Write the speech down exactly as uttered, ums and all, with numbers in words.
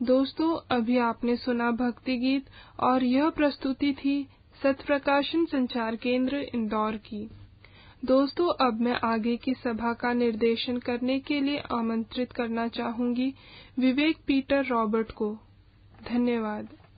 दोस्तों, अभी आपने सुना भक्ति गीत और यह प्रस्तुति थी सत्प्रकाशन संचार केंद्र इंदौर की। दोस्तों, अब मैं आगे की सभा का निर्देशन करने के लिए आमंत्रित करना चाहूंगी विवेक पीटर रॉबर्ट को। धन्यवाद।